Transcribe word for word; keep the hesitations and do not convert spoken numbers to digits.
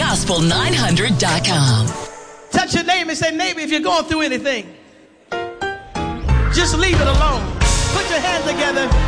gospel nine hundred dot com. Touch your neighbor and say, neighbor, if you're going through anything, just leave it alone. Put your hands together.